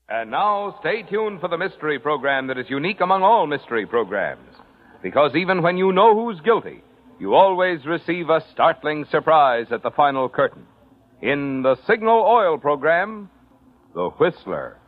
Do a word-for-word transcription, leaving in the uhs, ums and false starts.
And now, stay tuned for the mystery program that is unique among all mystery programs. Because even when you know who's guilty, you always receive a startling surprise at the final curtain. In the Signal Oil program, The Whistler.